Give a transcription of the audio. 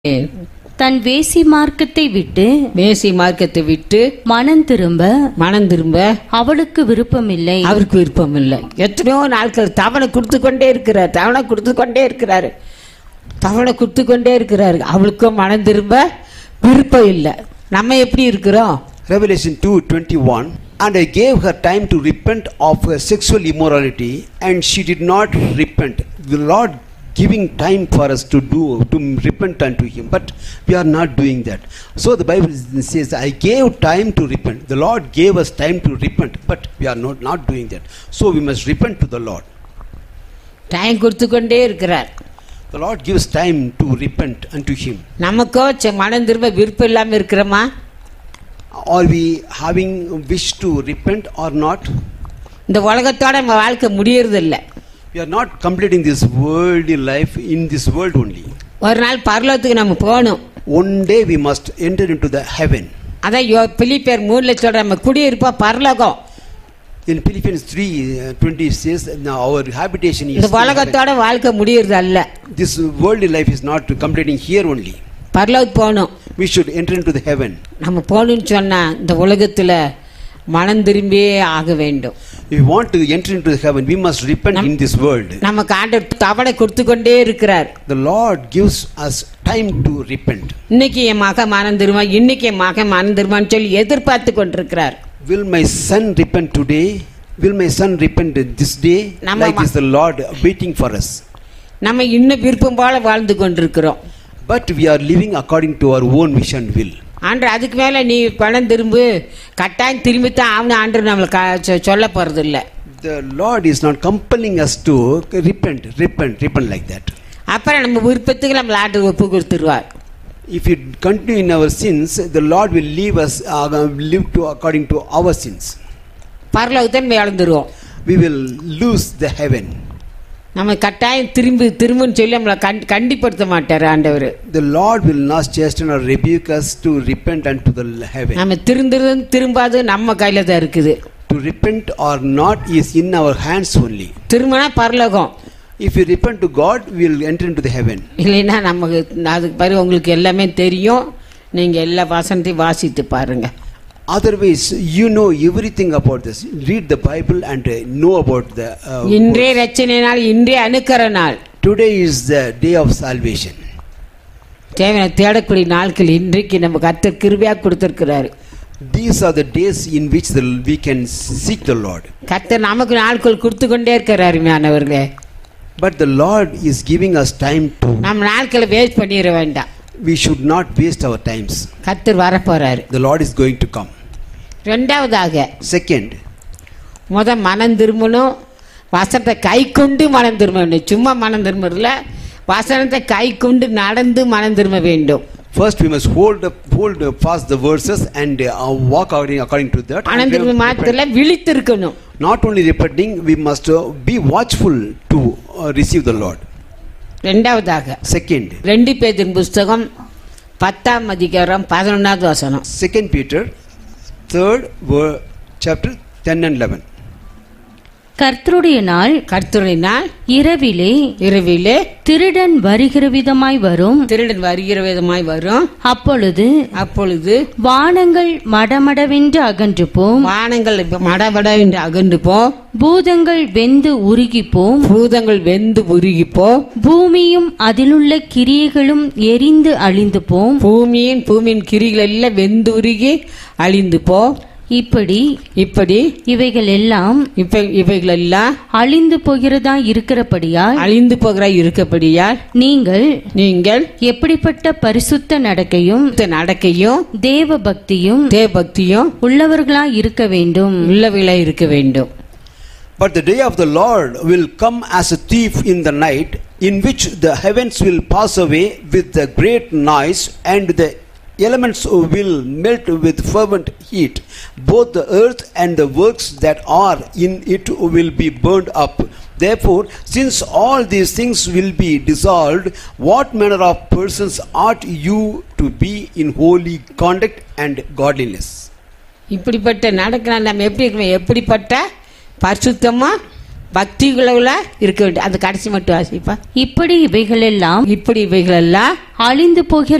தன் வேசி மார்க்கத்தை விட்டு மனம் திரும்ப அவளுக்கு விருப்பமில்லை. அவருக்கு விருப்பம் இல்லை. எத்தனையோ நாட்கள் தவணை கொடுத்து கொண்டே இருக்கிறாரு. அவளுக்கும் மனம் திரும்ப விருப்பம் இல்லை. நம்ம எப்படி இருக்கிறோம்? Revelation 2:21. And I gave her time to repent of her sexual immorality, and she did not repent. The Lord giving time for us to repent unto Him, but we are not doing that. So the Bible says, I gave time to repent. The Lord gave us time to repent, but we are not doing that. So we must repent to the Lord. Time கொடுத்து கொண்டே இருக்கிறார். The Lord gives time to repent unto Him. நமக்கோ மனம் திரும்ப விருப்பம் இல்லாமல் இருக்கிறோமா? Are we having wish to repent or not? இந்த உலகத்தோட நம்ம வாழ்க்கை முடியறது இல்லை. We are not completing this worldly life in this world only. ஒரு நாள் பரலோகத்துக்கு நம்ம போகணும். One day we must enter into the heaven. அதான் பிலிப்பியர் 3 சொல்ற நம்ம குடியிருப்போம் பரலோகம். In Philippians 3:20 says our habitation is இந்த உலகத்தோட வாழ்க்கை முடியறது அல்ல. This worldly life is not completing here only. பரலோகம் போகணும். We should enter into the heaven. நம்ம போகணும்னு சொன்னா இந்த உலகத்துல மனம் திரும்பியே ஆக வேண்டும். If we want to enter into the heaven, we must repent in this world. நமக்கு ஆண்டவர் தவணை கொடுத்து கொண்டே இருக்கிறார். The Lord gives us time to repent. இன்னைக்கு என் மகன் மனம் திரும்புவான்னு சொல்லி எதிர்பார்த்து கொண்டிருக்கிறார். Will my son repent today? Will my son repent this day? Like is the Lord waiting for us. நம்ம இன்னும் விருப்பம் போல வாழ்ந்து கொண்டிருக்கிறோம். But we are living according to our own wish and will. ஆண்டவர் அதுக்கு மேல நீ பணம் திரும்பு கட்டாயம் திரும்பித்தான் ஆகணும் ஆண்டவர் நம்மளுக்கு சொல்ல போறது இல்லை. The Lord is not compelling us to repent like that. அப்புறம் நம்ம விருப்பத்துக்கு நம்ம ஆண்டவர் ஒப்பு கொடுத்துருவார். If we continue in our sins, the Lord will leave us live to according to our sins. பரலோகத்தை இழந்துருவோம். We will lose the heaven. நம்ம கட்டாயம் திரும்புன்னு சொல்லி நம்மளை கண்டிப்படுத்த மாட்டார் ஆண்டவர். The Lord will not chasten or rebuke us to repent unto the heaven. நம்ம திரும்பாது நம்ம கையில தான் இருக்குது. To repent or not is in our hands only. திரும்பினா பரலோகம். If you repent to God, we will enter into the heaven. இல்லைன்னா நமக்கு அதுக்கு பிறகு உங்களுக்கு எல்லாமே தெரியும். நீங்க எல்லா வசனத்தையும் வாசித்து பாருங்க. Otherwise, you know everything about this. Read the Bible and know about the. இன்றைய ரட்சணை நாள், இன்றைய அனுக்கிற நாள். Today is the day of salvation. தேவனை தேடக்கூடிய நாட்கள் இன்றைக்கு நம்ம கர்த்தர் கிருபையா கொடுத்திருக்கிறார். These are the days in which we can seek the Lord. கர்த்தர் நமக்கு நாட்கள் கொடுத்து கொண்டே இருக்கிறார் அருமையானவர்களே. But the Lord is giving us time to. நம்ம நாட்களை வேஸ்ட் பண்ணிர வேண்டாம். We should not waste our times. கர்த்தர் வரப்போறாரு. The Lord is going to come. இரண்டாவதாக Second, மனம் திரும்பணும். வசனத்தை கை கொண்டு மனம் திரும்பணும். சும்மா மனம் திரும்பல, வசனத்தை கை கொண்டு நடந்து மனம் திரும்ப வேண்டும். First we must hold fast the verses and walk according to that. மனம் திரும்ப மாத்திரல விழித்திருக்கணும். Not only repenting, we must be watchful to receive the Lord. இரண்டாவதாக Second, 2 பேதுரு புத்தகம் 10ஆம் அதிகாரம் 11வது வசனம். 2 Peter 3rd chapter 10 and 11. கர்த்தருடைய நாள் இரவிலே திருடன் வருகிற விதமாய் வரும். அப்பொழுது வானங்கள் மடமடவென்று அகன்று போம். பூதங்கள் வெந்து உருகிப்போம். பூமியும் அதிலுள்ள கிரியைகளும் எரிந்து அழிந்து போம். பூமியின் கிரிகள் எல்லாம் வெந்து உருகி அழிந்து போ. இப்படி இவைகள் எல்லாம் அழிந்து போகிறதா இருக்கிறபடியால் நீங்கள் எப்படிப்பட்ட பரிசுத்த நடக்கையும் தேவ பக்தியும் உள்ளவர்களாய் இருக்க வேண்டும். But the day of the Lord will come as a thief in the night, in which the heavens will pass away with a great noise, and the elements will melt with fervent heat. Both the earth and the works that are in it will be burned up. Therefore, since all these things will be dissolved, what manner of persons ought you to be in holy conduct and godliness? இப்படிப்பட்ட நடக்கணும். நம்ம எப்படிப்பட்ட பரிசுத்தமா பக்திக்குள்ள இருக்க வேண்டும். அது கடைசி மட்டும் வாசிப்பா. இப்படி இவைகளெல்லாம் இப்படி இவைகளெல்லாம் அழிந்து போகிற